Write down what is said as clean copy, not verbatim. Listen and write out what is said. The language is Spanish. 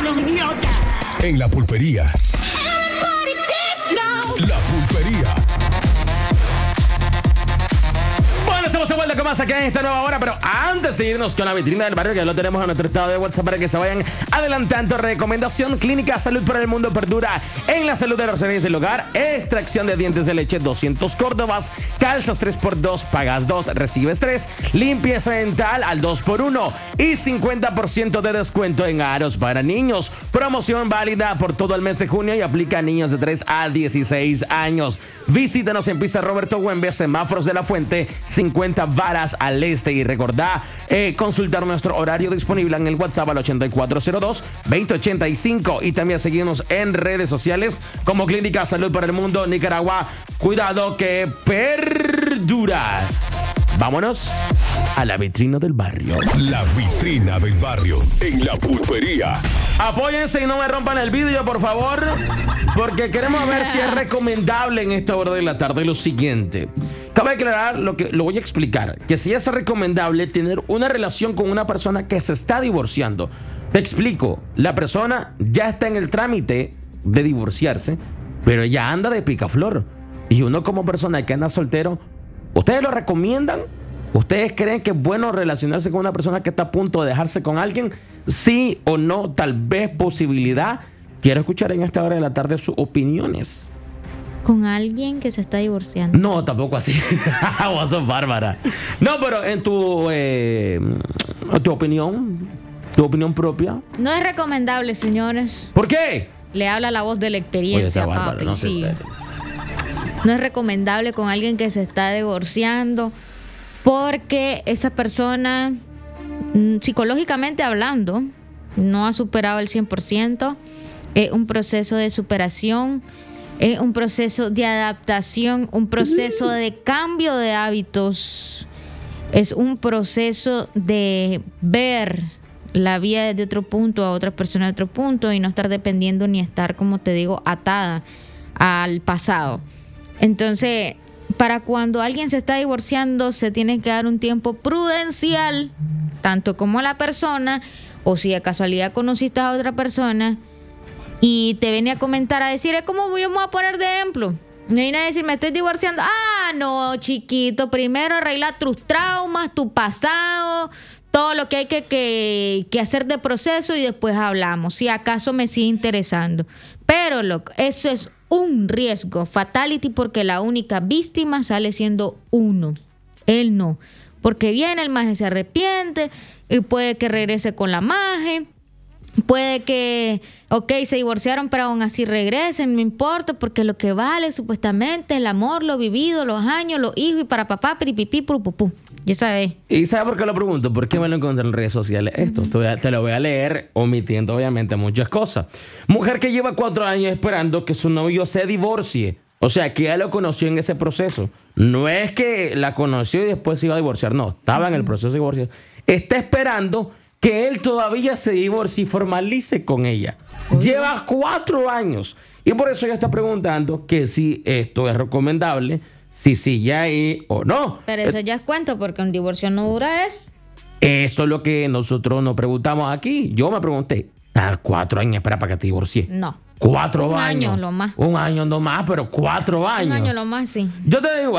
En la pulpería. La pulpería. Bueno, estamos de vuelta con más aquí en esta nueva hora, pero antes de irnos con la vitrina del barrio, que ya lo tenemos en nuestro estado de WhatsApp para que se vayan adelantando. Recomendación clínica: Salud para el Mundo perdura en la salud de los seres del hogar. Extracción de dientes de leche 200 Córdobas. Calzas 3x2, pagas 2, recibes 3. Limpieza dental al 2x1 y 50% de descuento en aros para niños. Promoción válida por todo el mes de junio y aplica a niños de 3 a 16 años. Visítanos en pista Roberto Güembe, Semáforos de la Fuente, 50 varas al este. Y recordá consultar nuestro horario disponible en el WhatsApp al 8402-2085. Y también seguirnos en redes sociales como Clínica Salud para el Mundo Nicaragua. Cuidado que perdura. Vámonos a la vitrina del barrio. La vitrina del barrio en la pulpería. Apóyense y no me rompan el vídeo, por favor, porque queremos ver si es recomendable en esta hora de la tarde lo siguiente. Cabe aclarar lo voy a explicar, que si es recomendable tener una relación con una persona que se está divorciando. Te explico, la persona ya está en el trámite de divorciarse, pero ya anda de picaflor. Y uno como persona que anda soltero, ¿ustedes lo recomiendan? ¿Ustedes creen que es bueno relacionarse con una persona que está a punto de dejarse con alguien? ¿Sí o no? Tal vez posibilidad. Quiero escuchar en esta hora de la tarde sus opiniones. Con alguien que se está divorciando. No, tampoco así. Vos sos bárbara. No, pero en tu opinión propia. No es recomendable, señores. ¿Por qué? Le habla la voz de la Oye, experiencia, esa bárbara, papi. no sé Sí. serio. No es recomendable con alguien que se está divorciando porque esa persona, psicológicamente hablando, no ha superado el 100%. Es un proceso de superación, es un proceso de adaptación, un proceso de cambio de hábitos. Es un proceso de ver la vida desde otro punto, a otra persona de otro punto, y no estar dependiendo ni estar, como te digo, atada al pasado. Entonces, para cuando alguien se está divorciando, se tiene que dar un tiempo prudencial, tanto como la persona, o si de casualidad conociste a otra persona y te venía a comentar, a decir, es como yo me voy a poner de ejemplo. No viene a decir, me estoy divorciando. Ah, no, chiquito, primero arregla tus traumas, tu pasado, todo lo que hay que hacer de proceso, y después hablamos, si acaso me sigue interesando. Pero eso es un riesgo fatality, porque la única víctima sale siendo uno, él no, porque viene el maje, se arrepiente y puede que regrese con la maje, puede que, se divorciaron, pero aún así regresen, no importa, porque lo que vale supuestamente el amor, lo vivido, los años, los hijos, y para papá, piripipí, purupupú. Ya sabes. ¿Y sabes por qué lo pregunto? ¿Por qué me lo encontré en redes sociales? Esto te lo voy a leer omitiendo obviamente muchas cosas. Mujer que lleva 4 años esperando que su novio se divorcie. O sea, que ya lo conoció en ese proceso. No es que la conoció y después se iba a divorciar. No, estaba en el proceso de divorcio. Está esperando que él todavía se divorcie y formalice con ella. Lleva 4 años. Y por eso ella está preguntando que si esto es recomendable, si sigue ahí o no. Pero eso ya es cuento, porque un divorcio no dura eso. Eso es lo que nosotros nos preguntamos aquí. Yo me pregunté, 4 años espera para que te divorcies? No. 4 años. Un año lo más. Un año no más, pero 4 años. Un año lo más, sí. Yo te digo